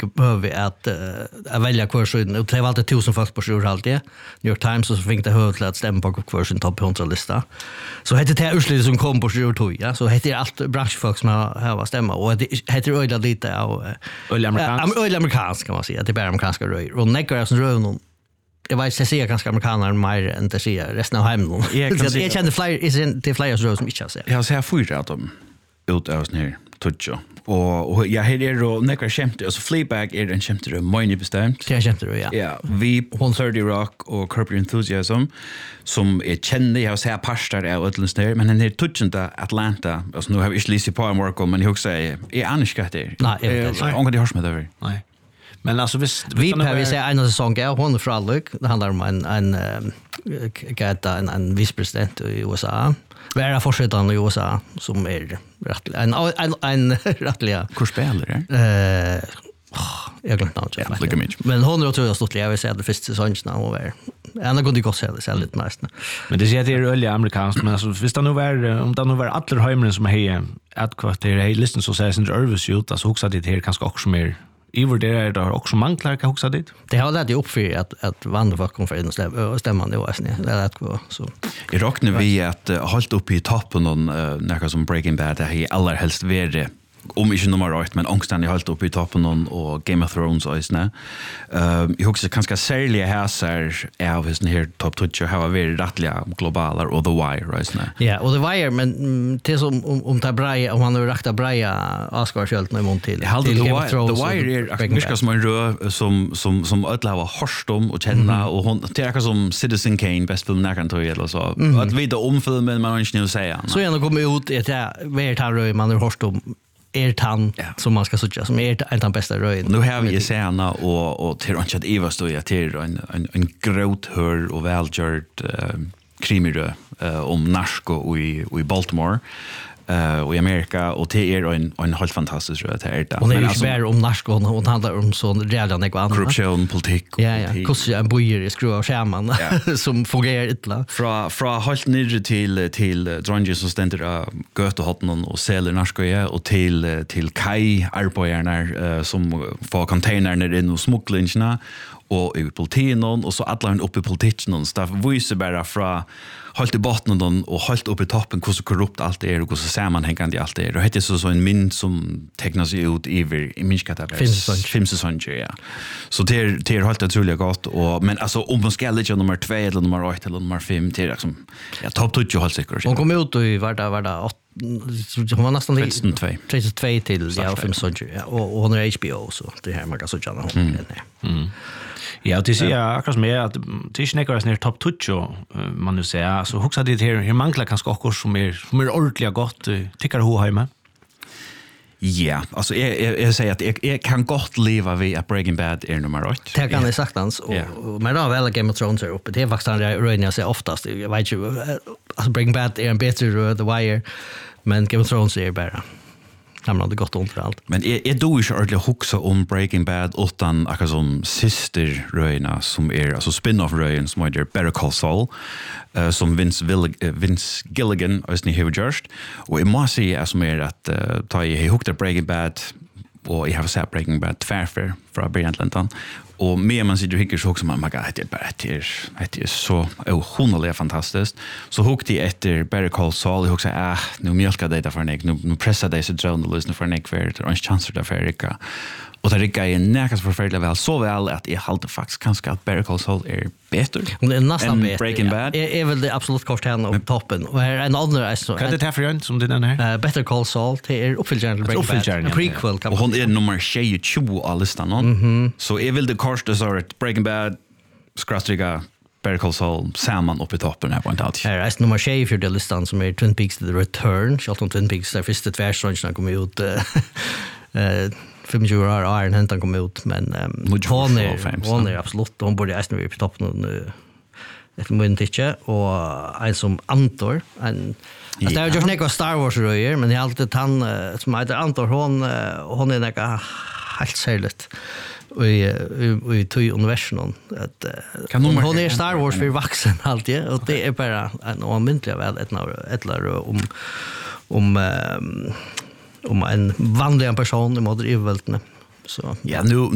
behöver vi att välja kursen och det var alltid 1000 folk på sjur alltid. New York Times så fick det hög till att stämma på kursen topp 100-lista. Så heter det urslutet som kom på sjur 2, ja. Så heter allt branschfolk som har stämma och det heter öjla lite av öjla amerikansk kan man säga. Det är bara amerikanska röj. Och neckar som röj någon jag vet inte säga ganska amerikaner mer än det säger resten av hemmen. Jag kände fler röj som inte har sett. Jag har sett 4 av dem ut av sån här touch. Och jag här är då några skämt alltså Fleabag är en skämt det mycket bestämt. Det är skämt det ja. Ja, vi 30 Rock och Curb Your Enthusiasm som är kända jag har sett pastor av Utlandsnär men den här touchen där Atlanta alltså nu har vi inte lyssnat på en work men jag också är annars det. Nej, det hörs med över. Nej. Men alltså visst vi har se en säsong är hon från Luke det handlar om en vicepresident i USA. Vara fortsättaren i USA som är en rättliga kursspelare. Jag glömde namnet. Men hon tror jag stått jag vill säga det första säsongen och var. Anna kunde gå så lite nästan. Men det ser det är öliga amerikanskt men alltså visst det nu var om det nu var alla hemmen som är att kvarter är listan så säger sin nervous ut alltså också det här kanske också mer Iver det har också manglar kan också dit. Det har lärt upp för att vandra för konferens stämman det var snä. Det lät gå så. I rockne vi att hållt upp i toppen någon något som Breaking Bad det är allra helst värre om inte nummer 8 men ångstan är hållt upp i toppen någon och Game of Thrones och såna. Jag också kanske särliga häsar av his här top 20 har varit rättliga globaler och The Wire right now. Ja, och The Wire men det som om ta Braja om han har räkta Braja Oscarskölt nu mot till. The Wire är mycket som en rö som alla var hörstom och känna och hon det är som Citizen Kane bäst film när kan ta eller så. Att vita om filmen man inte nu säga. Så jag kommer ut det vart han rö man har hörstom han som man ska söka som den bästa röjen. Nu har vi sena och till och med Eva står jag till en gråthör och välgjort krimirö om Narco i Baltimore och i Amerika och det är en helt fantastisk röd här där. Och det är ju mer om Narco och handlar om sån redan något annat. Korruption, politik. Ja. Hur en bojer i skruva och skärman som fungerar illa. Från helt ner till drönjer som ständer götehatten och säljer Narco och till Kai arbetarna som får containern in och smugglingarna och i politiken och så alla uppe i politiken så där visar bara från halt i botten och halt upp i toppen hur så korrupt allt är och hur så sammanhängande allt är. Och det är så en mynd som tecknar sig ut i minskata filmsäsonger, ja. Så det är helt otroligt gott och men alltså om man ska lägga nummer 2 eller nummer 8 eller nummer 5 till liksom topp 20 helt säkert. Hon kom ut i varda 8 hon var nästan 32 till filmsäsonger och hon är HBO så det här man kan så känna hon. Ja, det ser jag akkurat med att det snäcker oss ner topp 20 man nu säger så huxa det här manglar kanske också som är ordentligt gott tycker du hemma. Ja, alltså jag säger att jag kan gott leva vid att Breaking Bad är nummer 8. Det kan jag sagt hans och men då väl Game of Thrones är uppe. Det är faktiskt det röjning jag ser oftast. Jag vet ju alltså Breaking Bad är en bättre The Wire men Game of Thrones är bara namnar det gott ont för allt. Men är du inte ordentligt huxa om Breaking Bad utan akkurat som systerröjna som är alltså spin-off-röjen som är Better Call Saul som Vince Gilligan och ni har gjort och jag måste säga som är att ta i hukta Breaking Bad och jag har sett Breaking Bad tvärför från Brian och med man sitter och hickar så också man det är så ohållligt fantastiskt så hukte jag efter Better Call Saul och också nu mjölkar det där för en nu pressar det så drömde och lyssnar för en för det är en chans där för Erika och det Erika är näkas förfärligt väl så väl att jag håller faktiskt kanske att Better Call Saul är bättre än Breaking Bad är väl det absolut kort här på toppen och här en annan så kan det här för en som den här Better Call Saul det är uppföljaren till Breaking Bad en prequel och hon är nummer 22 av listan så är väl det korta så att Breaking Bad skrastriga Better Call Saul samman upp i toppen här på en tal. Här är nummer 6 för den listan som är Twin Peaks The Return. Charlton Twin Peaks där första tvärsäsongen kom ut 25 år Iron Hunter kom ut men hon är absolut hon borde nästan vara på toppen nu. Det får man inte och en som Antor en det är ju några Star Wars röjer men det är alltid han som heter Antor hon är några helt särskilt i två universum att hon är Star Wars för vuxen alltid och det är bara en omyntlig väl ett om en vanlig person i mot i världen så ja nu